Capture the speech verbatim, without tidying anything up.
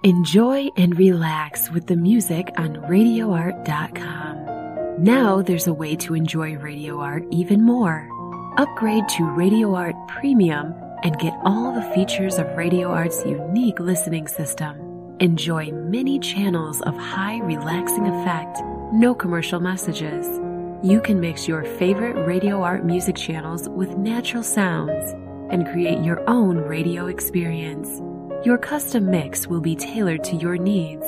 Enjoy and relax with the music on radio art dot com. Now there's a way to enjoy Radio Art even more. Upgrade to Radio Art Premium and get all the features of Radio Art's unique listening system. Enjoy many channels of high relaxing effect, no commercial messages. You can mix your favorite Radio Art music channels with natural sounds and create your own radio experience. Your custom mix will be tailored to your needs